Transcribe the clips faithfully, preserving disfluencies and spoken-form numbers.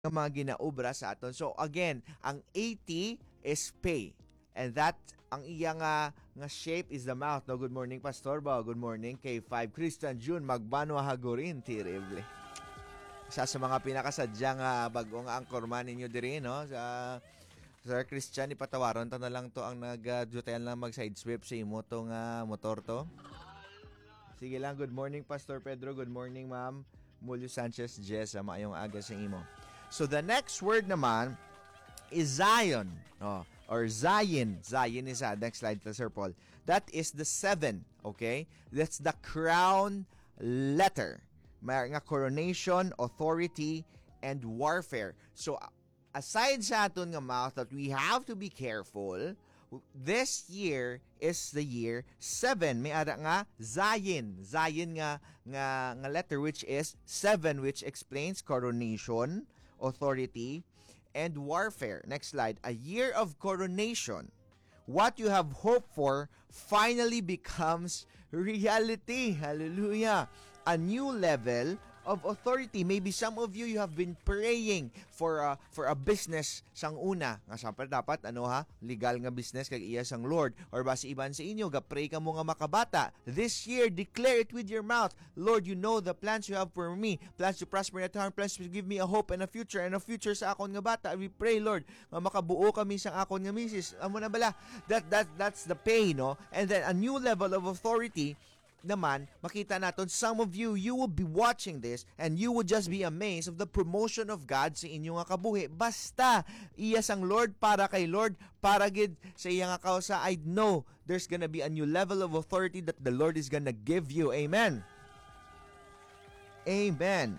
ng mga ginaobra sa aton. So again, ang eighty is pay. And that, ang iya nga, nga shape is the mouth. No, good morning, Pastor Bao. Good morning kay five Christian June Magbano Hagorin. Terrible. Isa sa mga pinakasadyang uh, bagong angkorman ninyo diri, no? Sa Sir Christian, ipatawaron to na lang to ang nag-dutayan lang mag-sidesweep sa imo tong uh, motor to. Sige lang, good morning, Pastor Pedro. Good morning, Ma'am Mulyo Sanchez Jess. Maayong aga sa imo. So the next word naman is Zion. Oh, or Zion. Zion is uh, next slide, Sir Paul. That is the seven. Okay? That's the crown letter. May nga coronation, authority, and warfare. So aside sa aton nga mouth that we have to be careful, this year is the year seven. May ara nga Zion. Zion nga, nga, nga letter which is seven, which explains coronation, authority, and warfare. Next slide. A year of coronation. What you have hoped for finally becomes reality. Hallelujah. A new level of authority. Maybe some of you, you have been praying for a, for a business sang una. Nga sampal dapat, ano ha, legal nga business kag iya sang Lord. Or basi iban sa inyo, ga-pray ka mo nga makabata. This year, declare it with your mouth. Lord, you know the plans you have for me. Plans to prosper at heart, plans to give me a hope and a future, and a future sa akon nga bata. We pray, Lord, nga makabuo kami sang akon nga misis. Amo na bala? That, that, that's the pay, no? And then, a new level of authority naman, makita natin, some of you, you will be watching this and you will just be amazed of the promotion of God sa inyong nga kabuhi. Basta, iya sang Lord, para kay Lord, para gid sa iya nga kausa, I know there's gonna be a new level of authority that the Lord is gonna give you. Amen. Amen.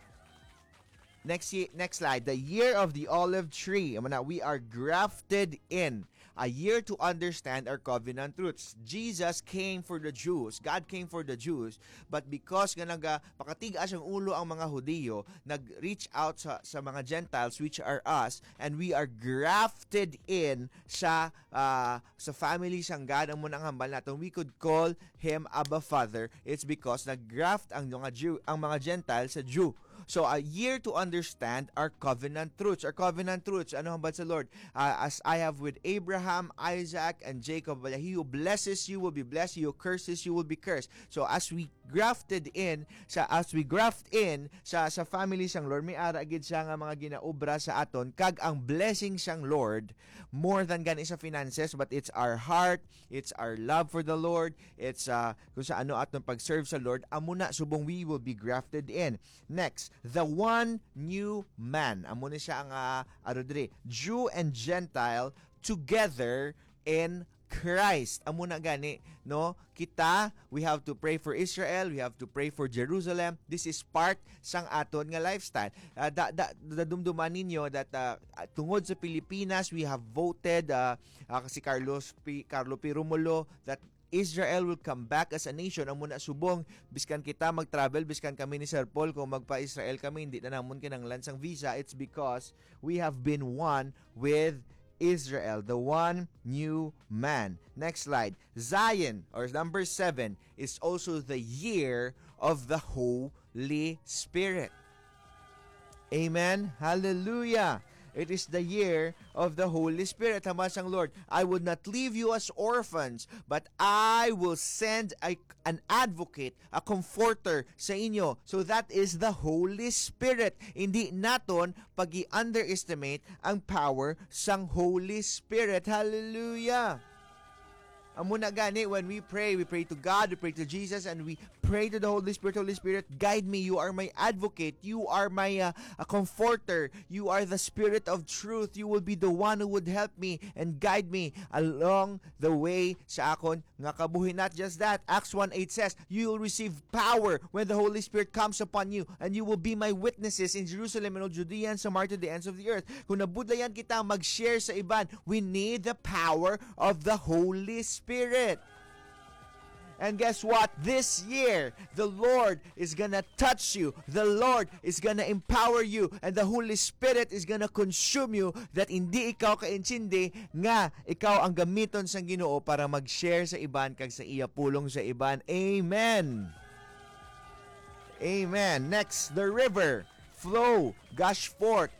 Next, next slide. The year of the olive tree. We are grafted in. A year to understand our covenant roots. Jesus came for the Jews. God came for the Jews. But because nga naga pakatigas ang ulo ang mga Hudiyo, nag-reach out sa, sa mga Gentiles, which are us, and we are grafted in sa uh, sa family sang God. Ang munang hambal natin, we could call Him Abba Father. It's because nag-graft ang mga Jew, ang mga Gentiles sa Jew. So a year to understand our covenant truths. Our covenant truths, ano hambal sa Lord? Uh, as I have with Abraham, Isaac, and Jacob, he who blesses you will be blessed, he who curses you will be cursed. So as we grafted in, sa as we graft in sa sa family sang Lord, may ara gid siya nga mga ginaobra sa aton, kag ang blessing sang Lord, more than gani sa finances, but it's our heart, it's our love for the Lord, it's uh, kung sa ano aton pag-serve sa Lord, amo na subong we will be grafted in. Next, the one new man. Amo ni siya ang uh, ano diri, Jew and Gentile together in Christ. Amo na gani, no? Kita, we have to pray for Israel, we have to pray for Jerusalem. This is part sang aton nga lifestyle. Uh, da, da, dadumduman ninyo that uh, tungod sa Pilipinas, we have voted uh, uh, si Carlos P, Carlo P. Romulo that Israel will come back as a nation. Amo na subong, biskan kita mag-travel, biskan kami ni Sir Paul, kung magpa-Israel kami, hindi na namon kinanglan sang visa. It's because we have been one with Israel, the one new man. Next slide. Zion, or number seven, is also the year of the Holy Spirit. Amen. Hallelujah. It is the year of the Holy Spirit. Hamas ang Lord, I would not leave you as orphans, but I will send a, an advocate, a comforter sa inyo. So that is the Holy Spirit. Hindi naton pag-i-underestimate ang power sang Holy Spirit. Hallelujah. Amo na gani, when we pray, we pray to God, we pray to Jesus, and we pray to the Holy Spirit. Holy Spirit, guide me. You are my advocate. You are my uh, a comforter. You are the Spirit of truth. You will be the one who would help me and guide me along the way sa akon nga kabuhi. Not just that, Acts one eight says, you will receive power when the Holy Spirit comes upon you, and you will be my witnesses in Jerusalem and all Judea and Samaria to the ends of the earth. Kung nabudlayan kita mag-share sa iban, we need the power of the Holy Spirit. Spirit. And guess what? This year, the Lord is gonna touch you. The Lord is gonna empower you. And the Holy Spirit is gonna consume you that hindi ikaw kaintindi nga ikaw ang gamiton sang Ginoo para mag-share sa iban kag sa iya pulong sa iban. Amen. Amen. Next, the river. Flow, gush forth